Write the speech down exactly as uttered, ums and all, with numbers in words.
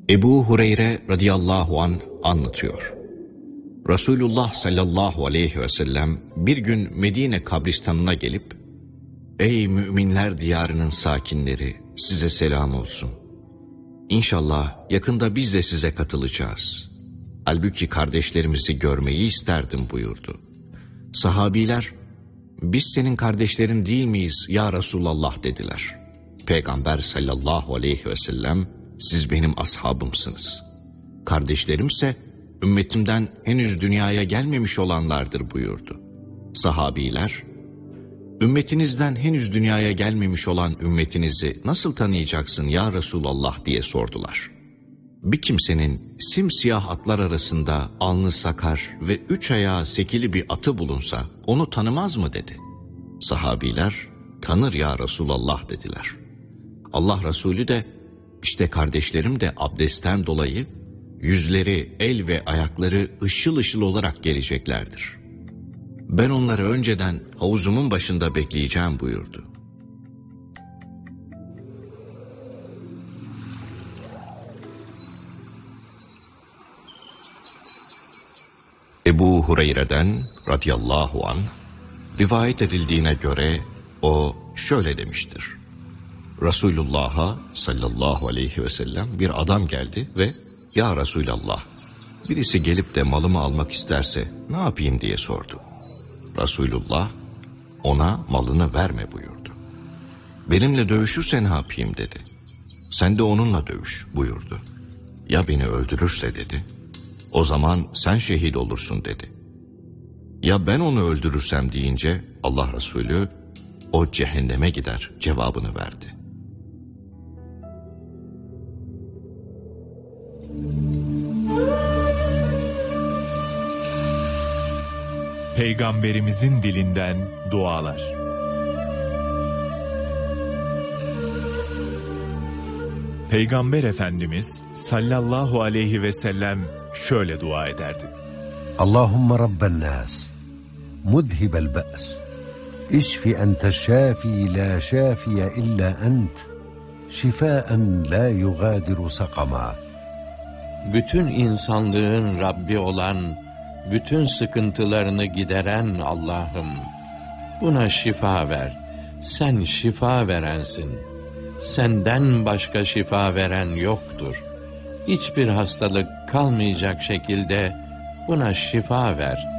Ebu Hureyre radıyallahu an anlatıyor. Resulullah sallallahu aleyhi ve sellem bir gün Medine kabristanına gelip, "Ey müminler diyarının sakinleri, size selam olsun. İnşallah yakında biz de size katılacağız. Halbuki kardeşlerimizi görmeyi isterdim" buyurdu. Sahabiler, "Biz senin kardeşlerin değil miyiz ya Resulallah?" dediler. Peygamber sallallahu aleyhi ve sellem, "Siz benim ashabımsınız. Kardeşlerimse ümmetimden henüz dünyaya gelmemiş olanlardır" buyurdu. Sahabiler, "Ümmetinizden henüz dünyaya gelmemiş olan ümmetinizi nasıl tanıyacaksın ya Resulallah?" diye sordular. Bir kimsenin simsiyah atlar arasında alnı sakar ve üç ayağı sekili bir atı bulunsa onu tanımaz mı dedi. Sahabiler, "Tanır ya Resulallah" dediler. Allah Resulü de, "İşte kardeşlerim de abdestten dolayı yüzleri, el ve ayakları ışıl ışıl olarak geleceklerdir. Ben onları önceden havuzumun başında bekleyeceğim" buyurdu. Ebu Hureyre'den radıyallahu anh rivayet edildiğine göre o şöyle demiştir. Resulullah'a sallallahu aleyhi ve sellem bir adam geldi ve "Ya Resulallah, birisi gelip de malımı almak isterse ne yapayım?" diye sordu. Resulullah, "Ona malını verme" buyurdu. "Benimle dövüşürse ne yapayım?" dedi. "Sen de onunla dövüş" buyurdu. "Ya beni öldürürse?" dedi. "O zaman sen şehit olursun" dedi. "Ya ben onu öldürürsem?" deyince Allah Resulü, "O cehenneme gider" cevabını verdi. Peygamberimizin dilinden dualar. Peygamber Efendimiz sallallahu aleyhi ve sellem şöyle dua ederdi. Allahümme Rabben nas, muzhibel ba's, işfi ente şafi la şafiye illa ent, şifaen la yugadiru sakama. Bütün insanlığın Rabbi olan, bütün sıkıntılarını gideren Allah'ım, buna şifa ver. Sen şifa verensin. Senden başka şifa veren yoktur. Hiçbir hastalık kalmayacak şekilde buna şifa ver.